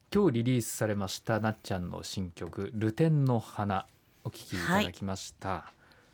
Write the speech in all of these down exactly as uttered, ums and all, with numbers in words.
今日リリースされましたなっちゃんの新曲ルテンの花お聴きいただきました、はい、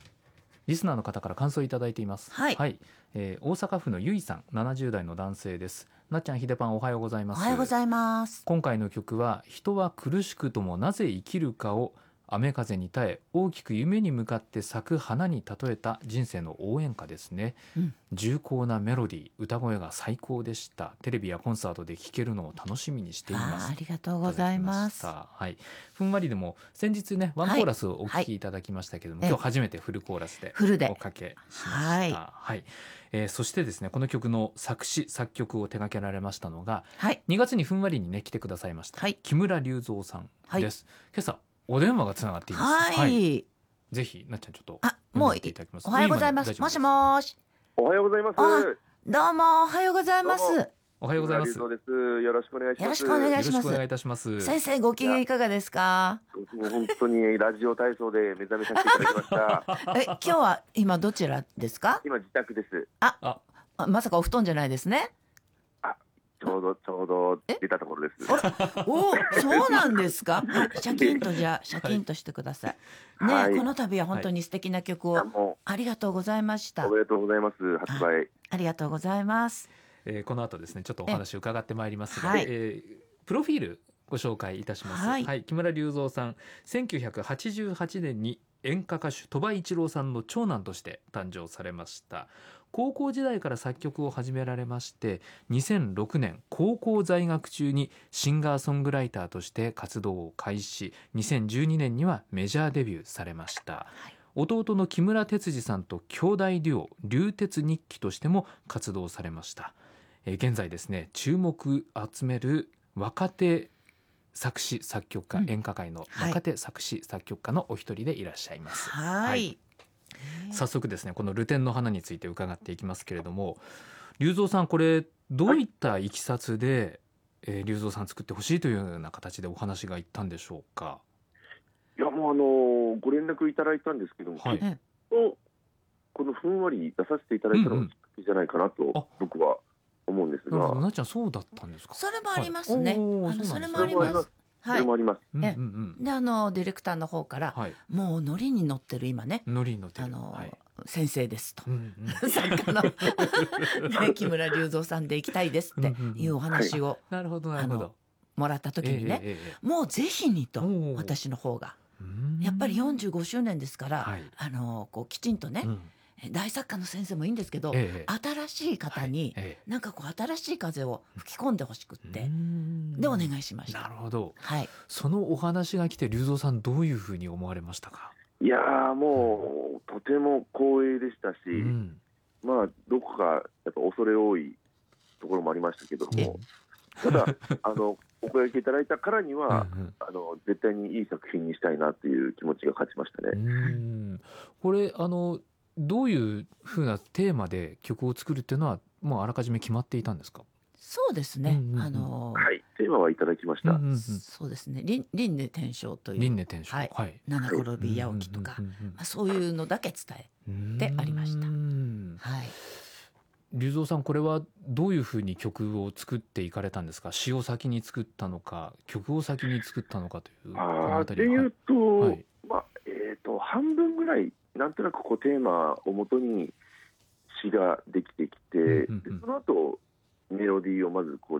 リスナーの方から感想いただいています。 はい、 はい、えー、大阪府のゆいさん、ななじゅう代の男性です。なっちゃん、ひでぱん、おはようございます。 おはようございます。 今回の曲は人は苦しくともなぜ生きるかを雨風に耐え大きく夢に向かって咲く花に例えた人生の応援歌ですね、うん、重厚なメロディー、歌声が最高でした。テレビやコンサートで聴けるのを楽しみにしています。 あ, ありがとうございます。 はい、ふんわりでも先日ねワンコーラスをお聴きいただきましたけども、はいはい、今日初めてフルコーラスでおかけしました。はい、はい、えー、そしてですねこの曲の作詞作曲を手掛けられましたのが、はい、にがつにふんわりにね来てくださいました、はい、木村隆三さんです、はい、今朝お電話がつながっています。 はい、はい、 ぜひなっちゃんちょっとあもういおはようございます。もしもし。 おはようございます。 どうもおはようございます。 おはようございます。 よろしくお願いします。 よろしくお願いします。 よろしくお願いいたします。 先生ご機嫌いかがですか？ もう本当にラジオ体操で目覚めさせていただきました。 え今日は今どちらですか？ 今自宅です。 ああまさかお布団じゃないですね。 ちょうどちょうど出たところです。 おそうなんですか。シャキンとじゃシャキンとしてください、ね、はい、この度は本当に素敵な曲をありがとうございました。 おめでとうございます。発売あ, ありがとうございます。 えー、この後ですねちょっとお話を伺ってまいりますが、はい、えー、プロフィールご紹介いたします。はい、はい、木村隆三さん、せんきゅうひゃくはちじゅうはちねんに演歌歌手鳥羽一郎さんの長男として誕生されました。高校時代から作曲を始められましてにせんろくねん高校在学中にシンガーソングライターとして活動を開始、にせんじゅうにねんにはメジャーデビューされました。はい、弟の木村哲司さんと兄弟デュオ龍鉄日記としても活動されました。えー、現在ですね注目集める若手作詞作曲家、うん、演歌界の若手作詞作曲家のお一人でいらっしゃいます。 はい、はい、 早速ですねこのルテンの花について伺っていきますけれども、隆三さんこれどういったいきさつで、はい、えー、隆三さん作ってほしいというような形でお話がいったんでしょうか？ いやもうあのー、ご連絡いただいたんですけども、はい、このふんわり出させていただいたのがきっかけじゃないかなと、うんうん、僕は思うんですが。 なっちゃんそうだったんですか？ それもありますね、はい、あのそれもあります。 それもあります。 え、であのディレクターの方から、はい、もうノリに乗ってる今ね、 ノリに乗ってるあの、 はい、 先生ですと、うんうん、作家の、ね、木村隆三さんで行きたいですっていうお話を、 うんうん、なるほどなるほどもらった時にね、えーえー、もうぜひにと私の方がやっぱりよんじゅうごしゅうねんですから、はい、あのこうきちんとね、うん、大作家の先生もいいんですけど、ええ、新しい方に、はい、なんかこう新しい風を吹き込んでほしくってでお願いしました。 なるほど、 はい、 そのお話が来て隆三さんどういうふうに思われましたか？ いやもう、うん、とても光栄でしたし、うん、まあどこかやっぱ恐れ多いところもありましたけども、ただあのお声掛けいただいたからにはうん、うん、あの絶対にいい作品にしたいなという気持ちが勝ちましたね。 うん、これあのどういう風なテーマで曲を作るっていうのはもうあらかじめ決まっていたんですか？ そうですね、 うんうんうん、 あのはい、テーマはいただきました、うんうんうん、 そうですね、輪廻転生という輪廻転生、 はいはい、七転び八起きとか、はい、まあ、そういうのだけ伝えてありました。はい、 隆三さんこれはどういうふうに曲を作っていかれたんですか？詩を先に作ったのか曲を先に作ったのかというこのあたりでいうと、はい、まあえー、と半分ぐらいなんとなくこうテーマをもとに詩ができてきて、うんうんうん、でその後メロディーをまずこう